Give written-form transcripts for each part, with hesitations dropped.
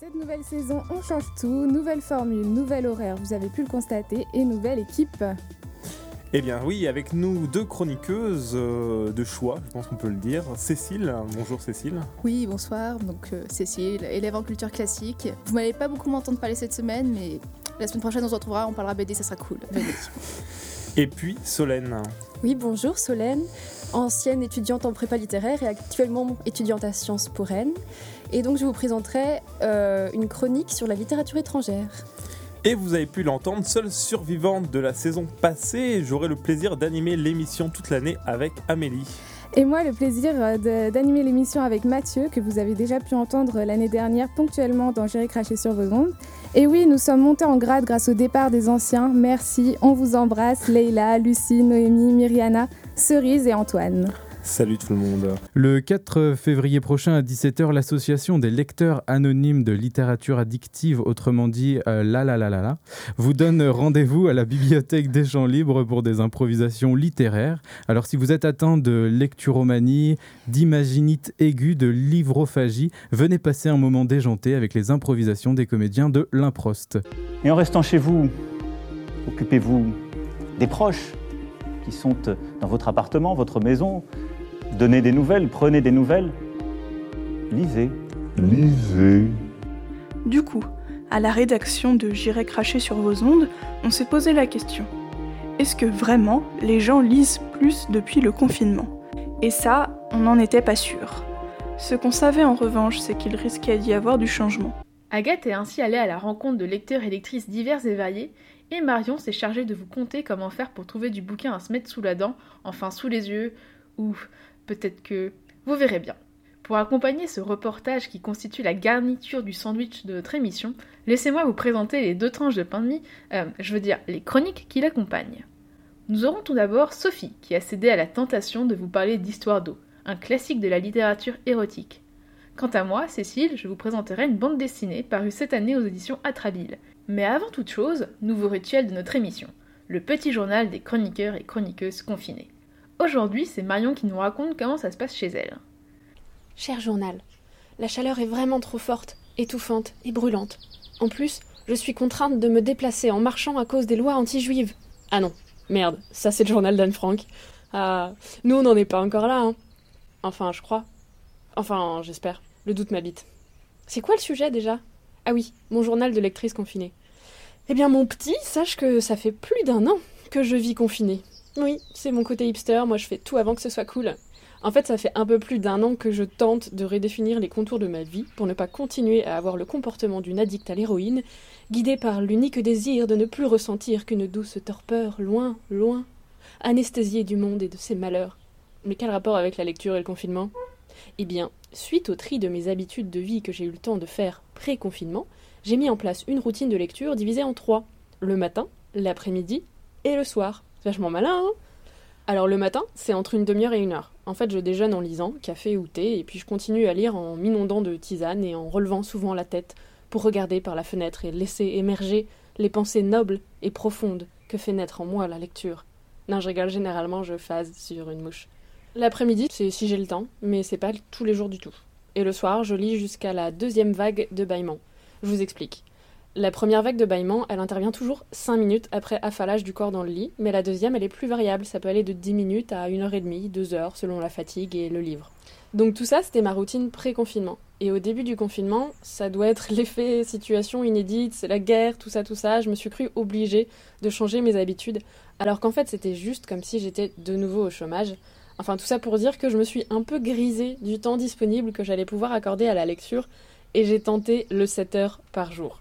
Cette nouvelle saison, on change tout, nouvelle formule, nouvel horaire, vous avez pu le constater, et nouvelle équipe. Eh bien oui, avec nous deux chroniqueuses de choix, je pense qu'on peut le dire. Cécile, bonjour Cécile. Oui, bonsoir, donc Cécile, élève en culture classique. Vous m'allez pas beaucoup m'entendre parler cette semaine, mais la semaine prochaine on se retrouvera, on parlera BD, ça sera cool. Venez. Et puis Solène. Oui, bonjour Solène, ancienne étudiante en prépa littéraire et actuellement étudiante à Sciences Po Rennes. Et donc je vous présenterai une chronique sur la littérature étrangère. Et vous avez pu l'entendre, seule survivante de la saison passée, j'aurai le plaisir d'animer l'émission toute l'année avec Amélie. Et moi, le plaisir d'animer l'émission avec Mathieu, que vous avez déjà pu entendre l'année dernière ponctuellement dans J'irai cracher sur vos ondes. Et oui, nous sommes montés en grade grâce au départ des anciens. Merci, on vous embrasse, Leïla, Lucie, Noémie, Myriana, Cerise et Antoine. Salut tout le monde. Le 4 février prochain à 17h, l'association des lecteurs anonymes de littérature addictive, autrement dit La, vous donne rendez-vous à la bibliothèque des Champs Libres pour des improvisations littéraires. Alors si vous êtes atteint de lecturomanie, d'imaginite aiguë, de livrophagie, venez passer un moment déjanté avec les improvisations des comédiens de l'Improst. Et en restant chez vous, occupez-vous des proches qui sont dans votre appartement, votre maison. Donnez des nouvelles, prenez des nouvelles, lisez. Du coup, à la rédaction de J'irai cracher sur vos ondes, on s'est posé la question. Est-ce que vraiment les gens lisent plus depuis le confinement ? Et ça, on n'en était pas sûr. Ce qu'on savait en revanche, c'est qu'il risquait d'y avoir du changement. Agathe est ainsi allée à la rencontre de lecteurs et lectrices divers et variés, et Marion s'est chargée de vous conter comment faire pour trouver du bouquin à se mettre sous la dent, enfin sous les yeux, ou peut-être que... vous verrez bien. Pour accompagner ce reportage qui constitue la garniture du sandwich de notre émission, laissez-moi vous présenter les deux tranches de pain de mie, les chroniques qui l'accompagnent. Nous aurons tout d'abord Sophie, qui a cédé à la tentation de vous parler d'Histoire d'eau, un classique de la littérature érotique. Quant à moi, Cécile, je vous présenterai une bande dessinée parue cette année aux éditions Atrabile. Mais avant toute chose, nouveau rituel de notre émission, le petit journal des chroniqueurs et chroniqueuses confinés. Aujourd'hui, c'est Marion qui nous raconte comment ça se passe chez elle. Cher journal, la chaleur est vraiment trop forte, étouffante et brûlante. En plus, je suis contrainte de me déplacer en marchant à cause des lois anti-juives. Ah non, merde, ça c'est le journal d'Anne Frank. Ah, nous on n'en est pas encore là, hein. Enfin, je crois. Enfin, j'espère. Le doute m'habite. C'est quoi le sujet déjà ? Ah oui, mon journal de lectrice confinée. Eh bien mon petit, sache que ça fait plus d'1 an que je vis confinée. Oui, c'est mon côté hipster, moi je fais tout avant que ce soit cool. En fait, ça fait un peu plus d'1 an que je tente de redéfinir les contours de ma vie pour ne pas continuer à avoir le comportement d'une addicte à l'héroïne, guidée par l'unique désir de ne plus ressentir qu'une douce torpeur, loin, loin, anesthésiée du monde et de ses malheurs. Mais quel rapport avec la lecture et le confinement ? Eh bien, suite au tri de mes habitudes de vie que j'ai eu le temps de faire pré-confinement, j'ai mis en place une routine de lecture divisée en 3. Le matin, l'après-midi et le soir. C'est vachement malin, hein ? Alors le matin, c'est entre une demi-heure et 1 heure. En fait, je déjeune en lisant, café ou thé, et puis je continue à lire en m'inondant de tisane et en relevant souvent la tête pour regarder par la fenêtre et laisser émerger les pensées nobles et profondes que fait naître en moi la lecture. Non, je rigole, généralement je phase sur une mouche. L'après-midi, c'est si j'ai le temps, mais c'est pas tous les jours du tout. Et le soir, je lis jusqu'à la 2e vague de bâillements. Je vous explique. La première vague de bâillements, elle intervient toujours 5 minutes après affalage du corps dans le lit, mais la deuxième, elle est plus variable, ça peut aller de 10 minutes à 1h30, 2 heures, selon la fatigue et le livre. Donc tout ça, c'était ma routine pré-confinement. Et au début du confinement, ça doit être l'effet situation inédite, c'est la guerre, tout ça, je me suis crue obligée de changer mes habitudes, alors qu'en fait, c'était juste comme si j'étais de nouveau au chômage. Enfin, tout ça pour dire que je me suis un peu grisée du temps disponible que j'allais pouvoir accorder à la lecture, et j'ai tenté le 7 heures par jour.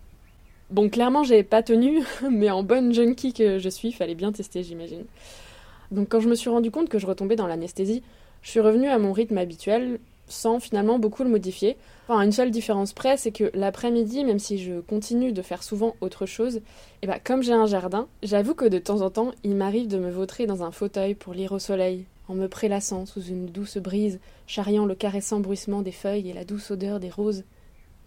Bon, clairement, j'ai pas tenu, mais en bonne junkie que je suis, fallait bien tester, j'imagine. Donc quand je me suis rendu compte que je retombais dans l'anesthésie, je suis revenue à mon rythme habituel, sans finalement beaucoup le modifier. Enfin, une seule différence près, c'est que l'après-midi, même si je continue de faire souvent autre chose, et comme j'ai un jardin, j'avoue que de temps en temps, il m'arrive de me vautrer dans un fauteuil pour lire au soleil, en me prélassant sous une douce brise, charriant le caressant bruissement des feuilles et la douce odeur des roses. Hein ?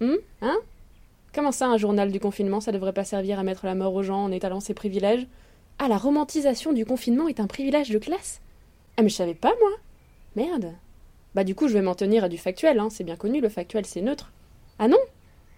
Comment ça, un journal du confinement, ça devrait pas servir à mettre la mort aux gens en étalant ses privilèges ? Ah, la romantisation du confinement est un privilège de classe ? Ah, mais je savais pas, moi. Merde. Bah du coup, je vais m'en tenir à du factuel, hein. C'est bien connu, le factuel, c'est neutre. Ah non ?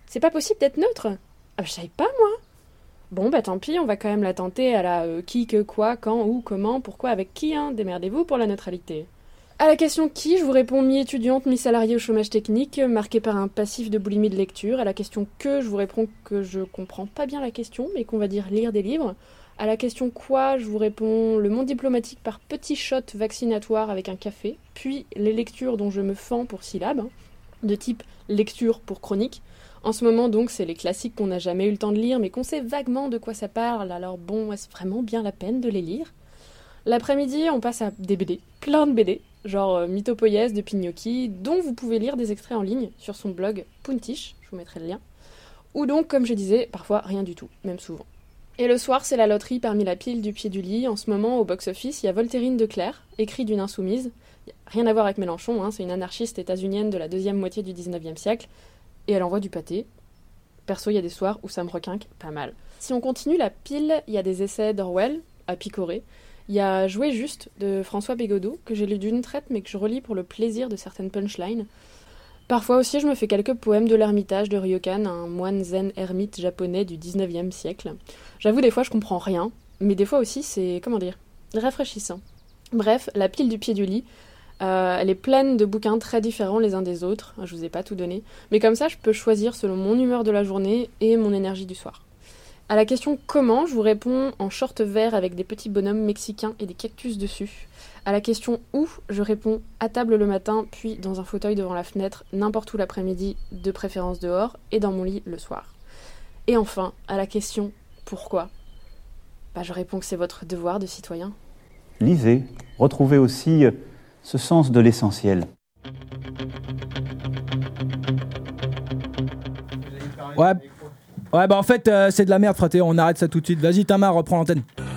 C'est pas possible d'être neutre. Ah, je savais pas, moi. Bon, bah tant pis, on va quand même la tenter à la qui, que, quoi, quand, où, comment, pourquoi, avec qui, hein. Démerdez-vous pour la neutralité. À la question qui, je vous réponds mi-étudiante, mi-salariée au chômage technique, marquée par un passif de boulimie de lecture. À la question que, je vous réponds que je comprends pas bien la question, mais qu'on va dire lire des livres. À la question quoi, je vous réponds le monde diplomatique par petits shots vaccinatoires avec un café, puis les lectures dont je me fends pour syllabes, de type lecture pour chronique. En ce moment donc, c'est les classiques qu'on n'a jamais eu le temps de lire, mais qu'on sait vaguement de quoi ça parle, alors bon, est-ce vraiment bien la peine de les lire ? L'après-midi, on passe à des BD, plein de BD, genre Mythopoïès de Pignocchi, dont vous pouvez lire des extraits en ligne sur son blog Puntiche, je vous mettrai le lien. Ou donc, comme je disais, parfois rien du tout, même souvent. Et le soir, c'est la loterie parmi la pile du pied du lit. En ce moment, au box-office, il y a Voltairine de Clerc, écrit d'une insoumise. Rien à voir avec Mélenchon, hein, c'est une anarchiste états-unienne de la deuxième moitié du 19e siècle. Et elle envoie du pâté. Perso, il y a des soirs où ça me requinque pas mal. Si on continue la pile, il y a des essais d'Orwell, à picorer. Il y a Jouer juste, de François Bégodeau, que j'ai lu d'une traite, mais que je relis pour le plaisir de certaines punchlines. Parfois aussi, je me fais quelques poèmes de l'Ermitage de Ryokan, un moine zen ermite japonais du 19e siècle. J'avoue, des fois, je comprends rien, mais des fois aussi, c'est, rafraîchissant. Bref, la pile du pied du lit, elle est pleine de bouquins très différents les uns des autres. Je vous ai pas tout donné, mais comme ça, je peux choisir selon mon humeur de la journée et mon énergie du soir. À la question comment, je vous réponds en short vert avec des petits bonhommes mexicains et des cactus dessus. À la question où, je réponds à table le matin, puis dans un fauteuil devant la fenêtre, n'importe où l'après-midi, de préférence dehors, et dans mon lit le soir. Et enfin, à la question pourquoi, je réponds que c'est votre devoir de citoyen. Lisez, retrouvez aussi ce sens de l'essentiel. Ouais, en fait, c'est de la merde, fraté. On arrête ça tout de suite. Vas-y, Tamar, reprends l'antenne.